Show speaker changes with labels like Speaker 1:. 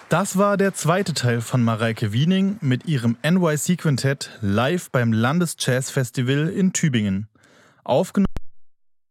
Speaker 1: Das war der zweite Teil von Mareike Wiening mit ihrem NYC Quintett live beim Landesjazzfestival in Tübingen. Aufgenommen